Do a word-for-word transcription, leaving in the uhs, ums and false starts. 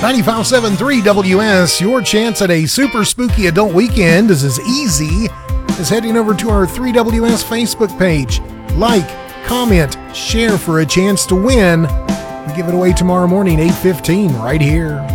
ninety-five point seven point three W S, your chance at a super spooky adult weekend is as easy as heading over to our three W S Facebook page. Like, comment, share for a chance to win. We give it away tomorrow morning, eight fifteen, right here.